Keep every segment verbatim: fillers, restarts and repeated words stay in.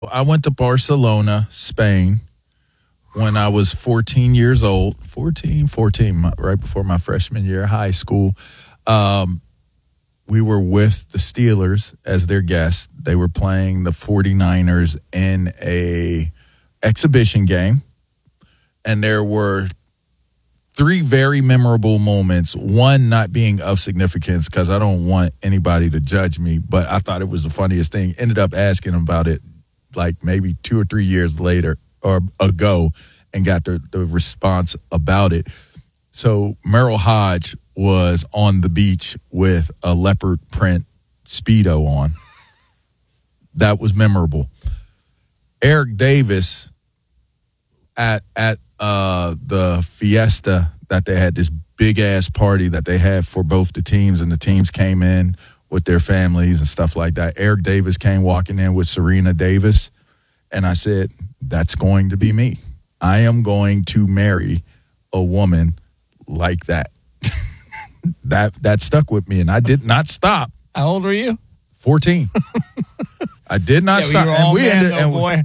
I went to Barcelona, Spain, when I was fourteen years old. fourteen, fourteen, right before my freshman year of high school. Um, we were with the Steelers as their guests. They were playing the 49ers in a exhibition game. And there were three very memorable moments, one not being of significance because I don't want anybody to judge me, but I thought it was the funniest thing. Ended up asking about it like maybe two or three years later or ago and got the, the response about it. So Merrill Hodge was on the beach with a leopard print Speedo on. That was memorable. Eric Davis at at uh, the Fiesta that they had, this big-ass party that they had for both the teams, and the teams came in with their families and stuff like that. Eric Davis came walking in with Serena Davis, and I said, that's going to be me. I am going to marry a woman like that. that that stuck with me, and I did not stop. How old were you? fourteen. I did not yeah, stop. All and we man, ended, no and boy.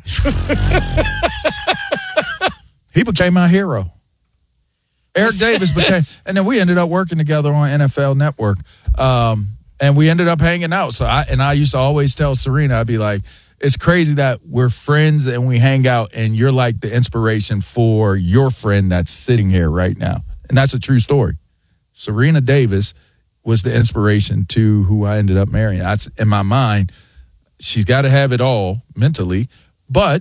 He became my hero. Eric Davis became, and then we ended up working together on N F L Network. Um, and we ended up hanging out. So I and I used to always tell Serena, I'd be like, it's crazy that we're friends and we hang out, and you're like the inspiration for your friend that's sitting here right now. And that's a true story. Serena Davis was the inspiration to who I ended up marrying. That's in my mind. She's got to have it all mentally, but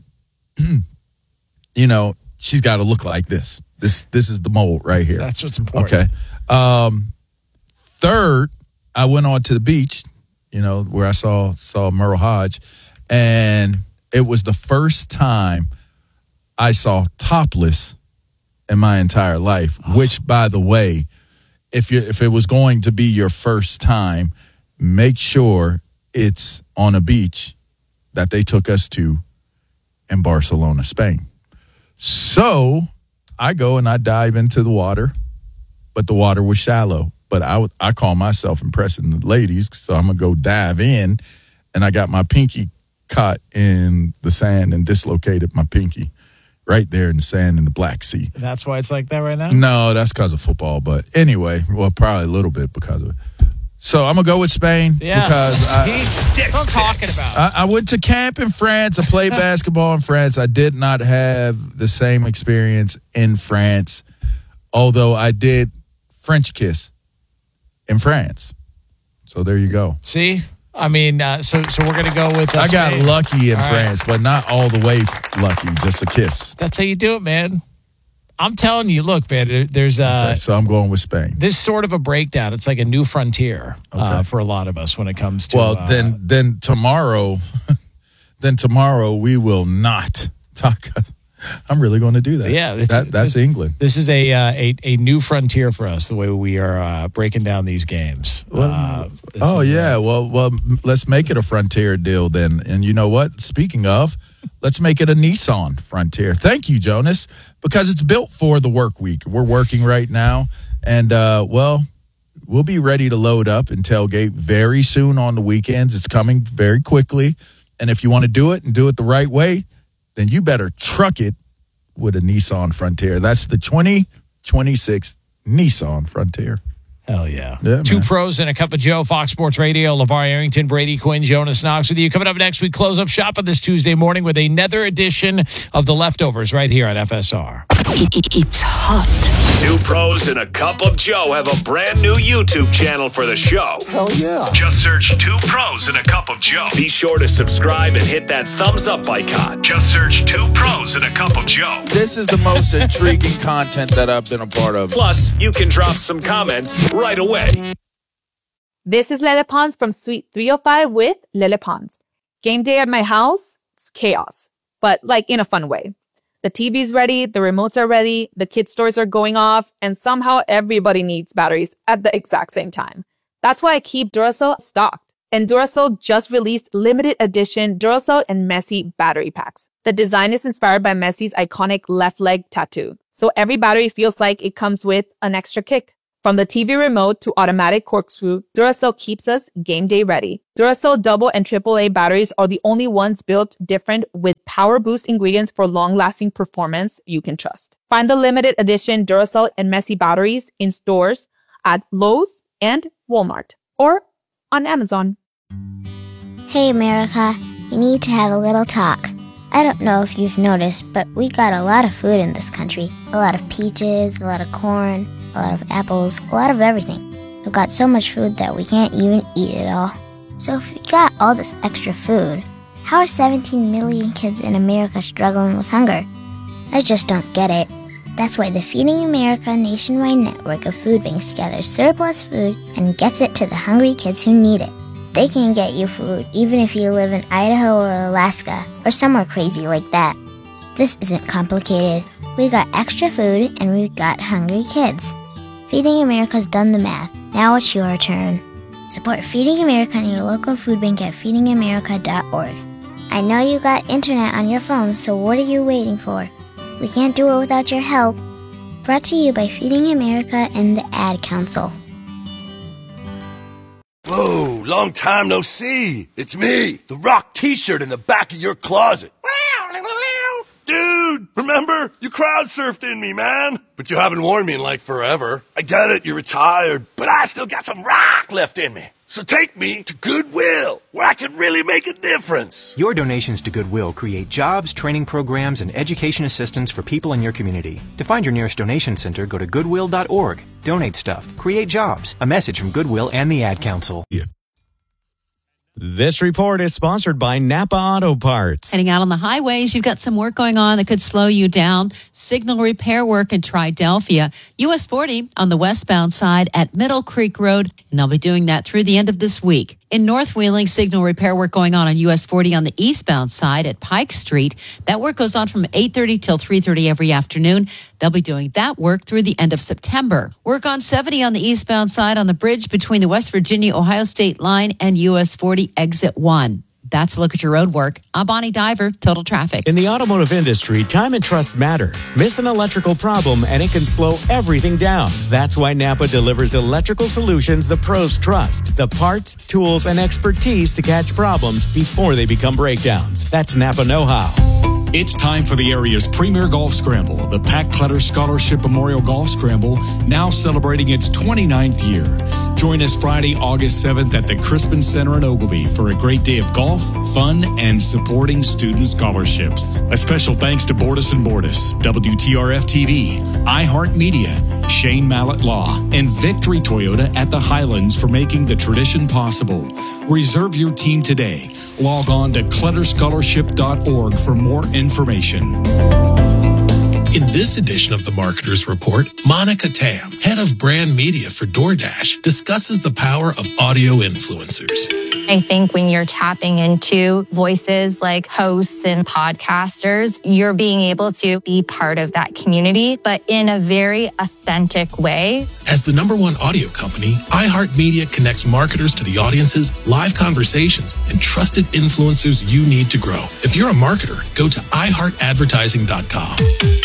you know, she's got to look like this. This this is the mold right here. That's what's important. Okay. Um, third, I went on to the beach, you know, where I saw saw Merrill Hodge, and it was the first time I saw topless in my entire life. Oh. Which, by the way, if you if it was going to be your first time, make sure it's on a beach that they took us to in Barcelona, Spain. So I go and I dive into the water, but the water was shallow. But I, I call myself impressing the ladies, so I'm going to go dive in, and I got my pinky caught in the sand and dislocated my pinky right there in the sand in the Black Sea. That's why it's like that right now? No, that's because of football. But anyway, well, probably a little bit because of it. So I'm going to go with Spain yeah. because I, That's what I'm talking about. I, I went to camp in France. I played basketball in France. I did not have the same experience in France, although I did French kiss in France. So there you go. See? I mean, uh, so so we're going to go with uh, I got Spain. lucky in all France, right. but not all the way lucky, just a kiss. That's how you do it, man. I'm telling you, look, man, there's uh, okay, so I'm going with Spain. This sort of a breakdown. It's like a new frontier okay. uh, for a lot of us when it comes to. Well, uh, then, then tomorrow, then tomorrow we will not talk. I'm really going to do that. Yeah, that, that's this, England. This is a, uh, a a new frontier for us. The way we are uh, breaking down these games. Well, uh, oh is, yeah, uh, well, well, let's make it a frontier deal then. And you know what? Speaking of, let's make it a Nissan Frontier. Thank you, Jonas, because it's built for the work week. We're working right now, and uh, well, we'll be ready to load up and tailgate very soon on the weekends. It's coming very quickly, and if you want to do it and do it the right way, then you better truck it with a Nissan Frontier. That's the twenty twenty-six Nissan Frontier. Hell yeah. yeah Two man. pros and a cup of Joe, Fox Sports Radio, LeVar Arrington, Brady Quinn, Jonas Knox with you. Coming up next, we close up shop on this Tuesday morning with another edition of The Leftovers right here on F S R. It's hot. Two pros and a cup of Joe have a brand new YouTube channel for the show. Hell yeah. Just search Two Pros and a Cup of Joe. Be sure to subscribe and hit that thumbs up icon. Just search Two Pros and a Cup of Joe. This is the most intriguing content that I've been a part of. Plus, you can drop some comments right away. This is Lele Pons from Suite three oh five with Lele Pons. Game day at my house, it's chaos, but like in a fun way. The T V's ready, the remotes are ready, the kids' stores are going off, and somehow everybody needs batteries at the exact same time. That's why I keep Duracell stocked. And Duracell just released limited edition Duracell and Messi battery packs. The design is inspired by Messi's iconic left leg tattoo. So every battery feels like it comes with an extra kick. From the T V remote to automatic corkscrew, Duracell keeps us game day ready. Duracell double and triple A batteries are the only ones built different with power boost ingredients for long-lasting performance you can trust. Find the limited edition Duracell and Messi batteries in stores at Lowe's and Walmart or on Amazon. Hey America, we need to have a little talk. I don't know if you've noticed, but we got a lot of food in this country. A lot of peaches, a lot of corn, a lot of apples, a lot of everything. We've got so much food that we can't even eat it all. So if we got all this extra food, how are seventeen million kids in America struggling with hunger? I just don't get it. That's why the Feeding America nationwide network of food banks gathers surplus food and gets it to the hungry kids who need it. They can get you food even if you live in Idaho or Alaska or somewhere crazy like that. This isn't complicated. We got extra food and we've got hungry kids. Feeding America's done the math. Now it's your turn. Support Feeding America and your local food bank at feeding america dot org. I know you got internet on your phone, so what are you waiting for? We can't do it without your help. Brought to you by Feeding America and the Ad Council. Whoa, long time no see. It's me, the Rock t-shirt in the back of your closet. Dude, remember? You crowd surfed in me, man. But you haven't worn me in like forever. I get it, you're retired, but I still got some rock left in me. So take me to Goodwill, where I can really make a difference. Your donations to Goodwill create jobs, training programs, and education assistance for people in your community. To find your nearest donation center, go to goodwill dot org. Donate stuff. Create jobs. A message from Goodwill and the Ad Council. Yeah. This report is sponsored by Napa Auto Parts. Heading out on the highways, you've got some work going on that could slow you down. Signal repair work in Triadelphia. U S forty on the westbound side at Middle Creek Road, and they'll be doing that through the end of this week. In North Wheeling, signal repair work going on on U S forty on the eastbound side at Pike Street. That work goes on from eight thirty till three thirty every afternoon. They'll be doing that work through the end of September. Work on seventy on the eastbound side on the bridge between the West Virginia-Ohio State line and U S forty exit one. That's a look at your road work. I'm Bonnie Diver, Total Traffic. In the automotive industry, time and trust matter. Miss an electrical problem and it can slow everything down. That's why Napa delivers electrical solutions the pros trust. The parts, tools, and expertise to catch problems before they become breakdowns. That's Napa know-how. It's time for the area's premier golf scramble, the Pat Clutter Scholarship Memorial Golf Scramble, now celebrating its twenty-ninth year. Join us Friday, August seventh at the Crispin Center in Oglebay for a great day of golf, fun, and supporting student scholarships. A special thanks to Bordas and Bordas, W T R F T V, iHeartMedia, Shane Mallett Law, and Victory Toyota at the Highlands for making the tradition possible. Reserve your team today. Log on to clutter scholarship dot org for more information. In this edition of the Marketer's Report, Monica Tam, head of brand media for DoorDash, discusses the power of audio influencers. I think when you're tapping into voices like hosts and podcasters, you're being able to be part of that community, but in a very authentic way. As the number one audio company, iHeartMedia connects marketers to the audiences, live conversations, and trusted influencers you need to grow. If you're a marketer, go to i heart advertising dot com.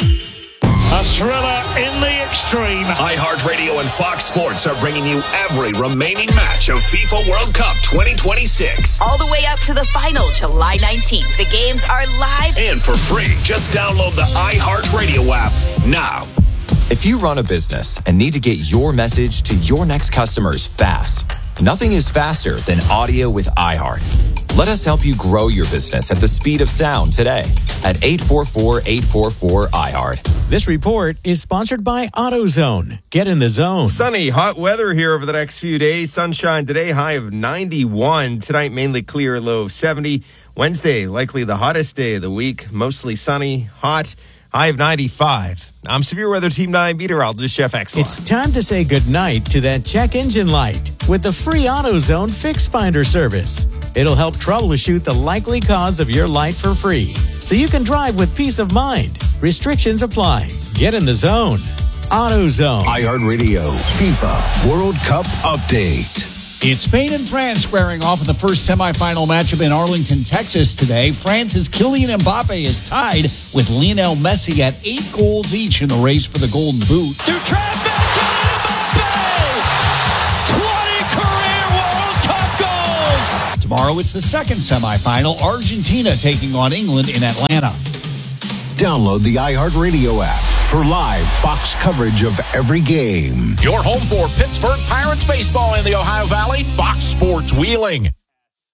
A thriller in the extreme. iHeartRadio and Fox Sports are bringing you every remaining match of FIFA World Cup twenty twenty-six. All the way up to the final, July nineteenth. The games are live and for free. Just download the iHeartRadio app now. If you run a business and need to get your message to your next customers fast, nothing is faster than audio with iHeart. Let us help you grow your business at the speed of sound today at eight four four, eight four four, iHeart. This report is sponsored by AutoZone. Get in the zone. Sunny, hot weather here over the next few days. Sunshine today, high of ninety-one. Tonight, mainly clear, low of seventy. Wednesday, likely the hottest day of the week. Mostly sunny, hot, high of ninety-five. I'm Severe Weather Team nine meteorologist Chef Excellent. It's time to say goodnight to that check engine light with the free AutoZone Fix Finder service. It'll help troubleshoot the likely cause of your light for free, so you can drive with peace of mind. Restrictions apply. Get in the zone. AutoZone. iHeartRadio FIFA World Cup Update. It's Spain and France squaring off in the first semifinal matchup in Arlington, Texas today. France's Kylian Mbappe is tied with Lionel Messi at eight goals each in the race for the Golden Boot. To traffic, Kylian Mbappe! Tomorrow, it's the second semifinal, Argentina taking on England in Atlanta. Download the iHeartRadio app for live Fox coverage of every game. Your home for Pittsburgh Pirates baseball in the Ohio Valley, Fox Sports Wheeling.